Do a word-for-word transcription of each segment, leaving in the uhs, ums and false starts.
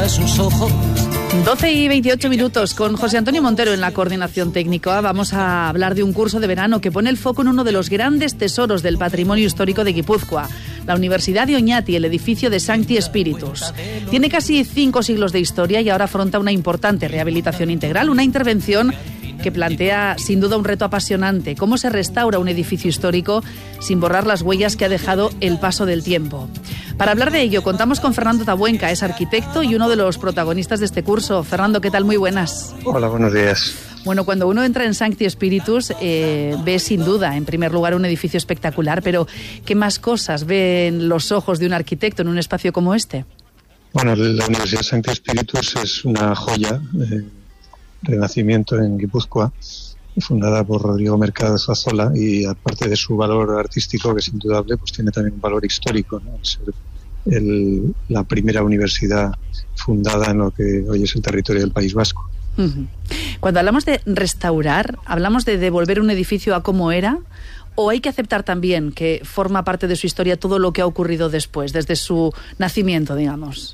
sus ojos. doce y veintiocho minutos con José Antonio Montero en la coordinación técnica. Vamos a hablar de un curso de verano que pone el foco en uno de los grandes tesoros del patrimonio histórico de Guipúzcoa, la Universidad de Oñati, el edificio de Sancti Spiritus. Tiene casi cinco siglos de historia y ahora afronta una importante rehabilitación integral, una intervención que plantea sin duda un reto apasionante: cómo se restaura un edificio histórico sin borrar las huellas que ha dejado el paso del tiempo. Para hablar de ello contamos con Fernando Tabuenca, es arquitecto y uno de los protagonistas de este curso. Fernando, ¿qué tal? Muy buenas. Hola, buenos días. Bueno, cuando uno entra en Sancti Spiritus eh, ve sin duda, en primer lugar, un edificio espectacular, pero ¿qué más cosas ven los ojos de un arquitecto en un espacio como este? Bueno, la Universidad Sancti Spiritus es una joya eh, renacimiento en Guipúzcoa, fundada por Rodrigo Mercado Zuazola, y aparte de su valor artístico, que es indudable, pues tiene también un valor histórico, ¿no? Es el, el, la primera universidad fundada en lo que hoy es el territorio del País Vasco. Uh-huh. Cuando hablamos de restaurar, ¿hablamos de devolver un edificio a como era? ¿O hay que aceptar también que forma parte de su historia todo lo que ha ocurrido después, desde su nacimiento, digamos?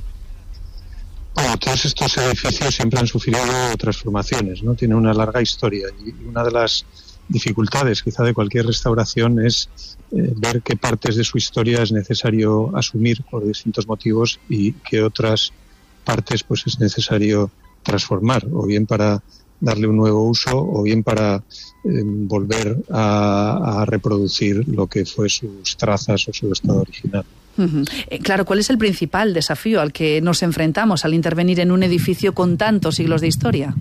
Bueno, todos estos edificios siempre han sufrido transformaciones, ¿no? Tienen una larga historia, y una de las dificultades quizá de cualquier restauración es eh, ver qué partes de su historia es necesario asumir por distintos motivos y qué otras partes pues es necesario transformar, o bien para darle un nuevo uso o bien para eh, volver a, a reproducir lo que fue sus trazas o su estado original. Uh-huh. Eh, claro, ¿cuál es el principal desafío al que nos enfrentamos al intervenir en un edificio con tantos siglos de historia?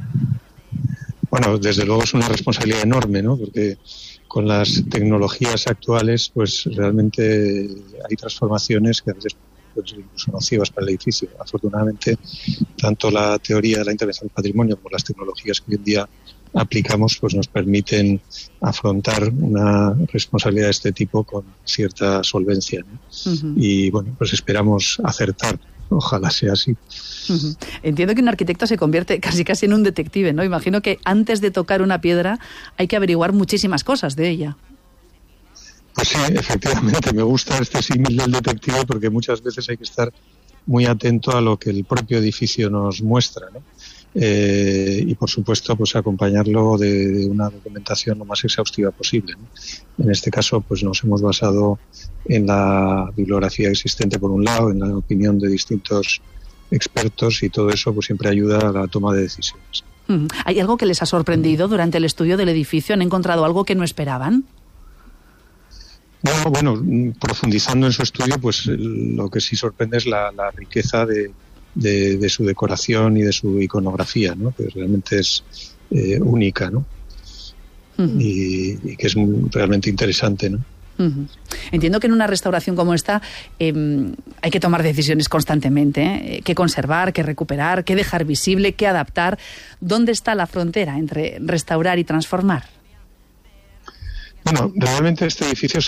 Bueno, desde luego es una responsabilidad enorme, ¿no? Porque con las tecnologías actuales, pues realmente hay transformaciones que a veces pues, incluso nocivas para el edificio. Afortunadamente, tanto la teoría de la intervención del patrimonio como las tecnologías que hoy en día aplicamos pues nos permiten afrontar una responsabilidad de este tipo con cierta solvencia, ¿no? Uh-huh. Y bueno, pues esperamos acertar, ojalá sea así. Uh-huh. Entiendo que un arquitecto se convierte casi casi en un detective, ¿no? Imagino que antes de tocar una piedra hay que averiguar muchísimas cosas de ella. Pues sí, efectivamente, me gusta este símil del detective porque muchas veces hay que estar muy atento a lo que el propio edificio nos muestra, ¿no? Eh, y por supuesto pues acompañarlo de, de una documentación lo más exhaustiva posible, ¿no? En este caso pues nos hemos basado en la bibliografía existente por un lado, en la opinión de distintos expertos, y todo eso pues siempre ayuda a la toma de decisiones. Uh-huh. ¿Hay algo que les ha sorprendido durante el estudio del edificio? ¿Han encontrado algo que no esperaban? No, bueno, profundizando en su estudio, pues lo que sí sorprende es la, la riqueza de De, de su decoración y de su iconografía, ¿no? Que realmente es eh, única, ¿no? Uh-huh. y, y que es muy, realmente interesante, ¿no? Uh-huh. Entiendo que en una restauración como esta eh, hay que tomar decisiones constantemente, ¿eh? Qué conservar, qué recuperar, qué dejar visible, qué adaptar. ¿Dónde está la frontera entre restaurar y transformar? Bueno, realmente este edificio